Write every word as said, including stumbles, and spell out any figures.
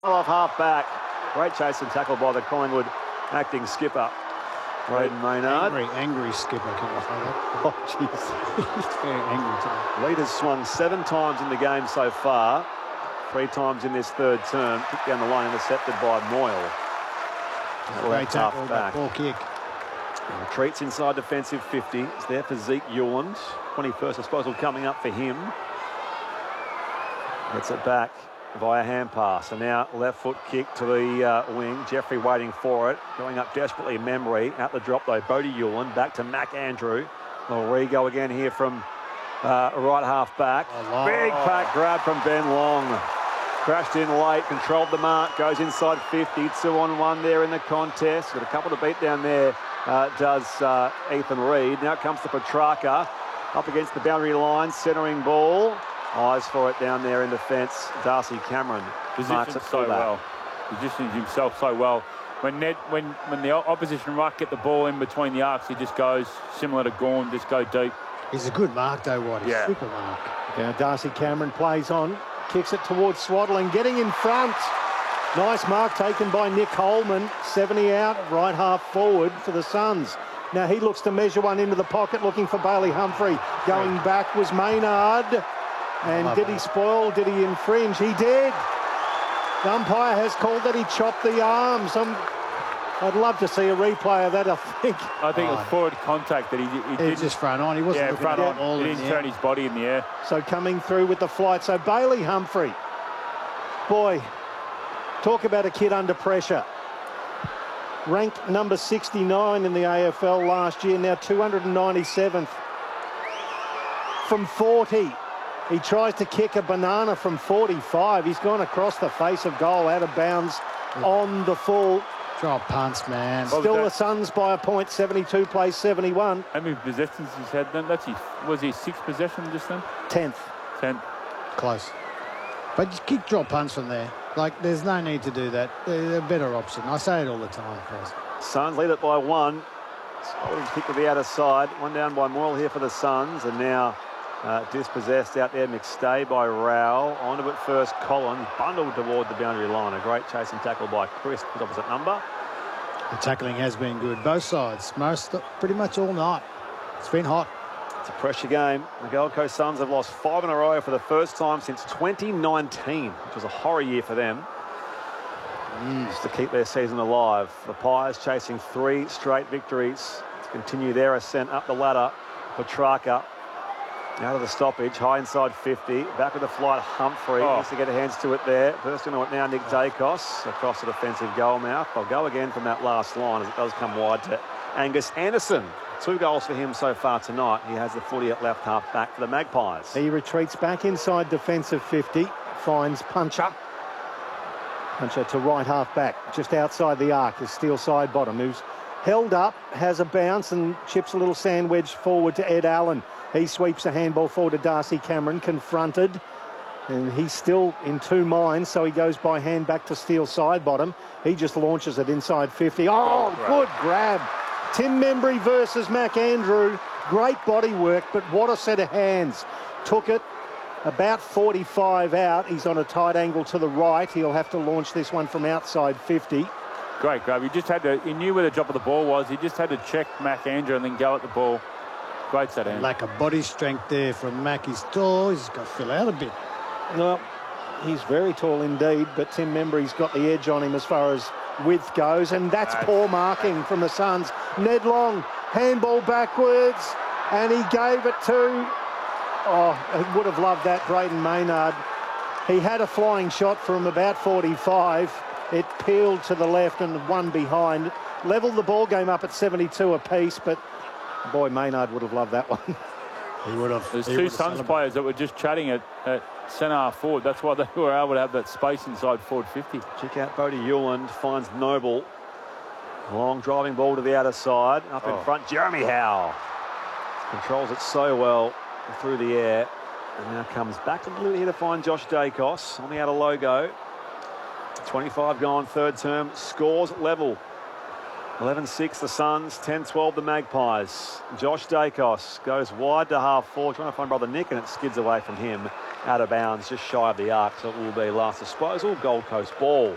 Off half back. Great chase and tackle by the Collingwood acting skipper, Brayden Maynard. Angry, angry skipper, can I say that? Oh, jeez. He's very angry today. Lead has swung seven times in the game so far. Three times in this third term. Kicked down the line, intercepted by Moyle. Great tackle, that ball kick. And retreats inside defensive fifty. It's there for Zeke Yuland. twenty-first disposal coming up for him. Gets it back via hand pass. And now left foot kick to the uh, wing. Jeffrey waiting for it. Going up desperately, Memory. At the drop though, Bodie Yuland. Back to Mac Andrew. Little re-go again here from uh, right half back. Oh, Big pack grab from Ben Long. Crashed in late, controlled the mark, goes inside fifty. Two on one there in the contest. Got a couple to beat down there, uh, does uh, Ethan Reid. Now comes to Petrarca. Up against the boundary line, centering ball. Eyes for it down there in defence. Darcy Cameron marks it so well. Positions himself so well. When Ned, when when the opposition ruck get the ball in between the arcs, he just goes similar to Gawn, just go deep. He's a good mark though, White. Yeah. Super mark. Now Darcy Cameron plays on, kicks it towards Swaddling, getting in front. Nice mark taken by Nick Holman. seventy out, right half forward for the Suns. Now he looks to measure one into the pocket, looking for Bailey Humphrey. Going back was Maynard. And did he spoil? Did he infringe? He did. The umpire has called that he chopped the arms. I'm, I'd love to see a replay of that, I think. I think it was forward contact that he, he He didn't. was just front on. He wasn't Yeah, looking front at on. the ball He in didn't the turn air. his body in the air. So coming through with the flight. So Bailey Humphrey. Boy, talk about a kid under pressure. Ranked number sixty-nine in the A F L last year, now two hundred ninety-seventh. From forty. He tries to kick a banana from forty-five. He's gone across the face of goal, out of bounds on the full. Drop punts, man. Still the Suns by a point, seventy-two plays seventy-one. How many possessions he's had then? That's his, was his sixth possession just then? tenth. Ten. Close. But just kick drop punts from there. Like, there's no need to do that. They're a better option. I say it all the time, guys. Suns lead it by one. Holding kick to the outer side. One down by Moyle here for the Suns. And now uh, dispossessed out there, McStay by Rowell. Onto it first, Collins. Bundled toward the boundary line. A great chase and tackle by Chris, his opposite number. The tackling has been good. Both sides. Most, pretty much all night. It's been hot. It's a pressure game. The Gold Coast Suns have lost five in a row for the first time since twenty nineteen, which was a horror year for them. Just to keep their season alive. The Pies chasing three straight victories to continue their ascent up the ladder. Petrarca out of the stoppage, high inside fifty. Back with the flight, Humphrey. Oh. Needs to get hands to it there. First into it now, Nick Dacos across the defensive goal mouth. They'll go again from that last line as it does come wide to Angus Anderson. Two goals for him so far tonight. He has the footy at left half back for the Magpies. He retreats back inside defensive fifty, finds Puncher. Puncher to right half back, just outside the arc is Steele side bottom, who's held up, has a bounce and chips a little sand wedge forward to Ed Allen. He sweeps a handball forward to Darcy Cameron, confronted, and he's still in two minds, so he goes by hand back to Steele side bottom. He just launches it inside fifty. Oh, good grab. Tim Membry versus Mac Andrew. Great body work, but what a set of hands. Took it about forty-five out. He's on a tight angle to the right. He'll have to launch this one from outside fifty. Great grab. He just had to, he knew where the drop of the ball was. He just had to check Mac Andrew and then go at the ball. Great set of hands. Lack of body strength there from Mac. He's tall. He's got to fill out a bit. Well, he's very tall indeed, but Tim Membry's got the edge on him as far as width goes, and that's Nice. poor marking from the Suns. Ned Long, handball backwards, and he gave it to, oh, I would have loved that, Brayden Maynard. He had a flying shot from about forty-five. It peeled to the left and one behind. Leveled the ball game up at seventy-two apiece, but boy, Maynard would have loved that one. He would have. There's he two would have Suns celebrated. players that were just chatting at, at centre half forward. That's why they were able to have that space inside forward fifty. Check out Bodie Yuland, finds Noble. Long driving ball to the outer side. Up in Oh. front, Jeremy Howe. Controls it so well through the air. And now comes back a little here to find Josh Dacos on the outer logo. twenty-five gone, third term. Scores level. eleven six the Suns, ten twelve the Magpies. Josh Dacos goes wide to half forward, trying to find brother Nick, and it skids away from him out of bounds, just shy of the arc. So it will be last disposal, Gold Coast ball.